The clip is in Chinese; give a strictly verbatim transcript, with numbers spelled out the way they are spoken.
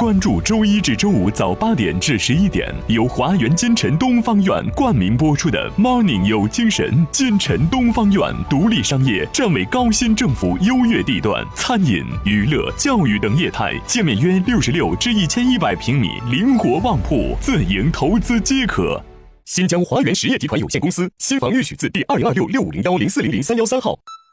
关注周一至周五早八点至十一点，由华源金城东方院冠名播出的 Morning 有精神。金城东方院独立商业，站为高新政府优越地段，餐饮、娱乐、教育等业态，界面约六十六至一千一百平米，灵活旺铺，自营投资皆可。新疆华源实业集团有限公司新房预许字第二零二六六五零幺零四零零三幺三号。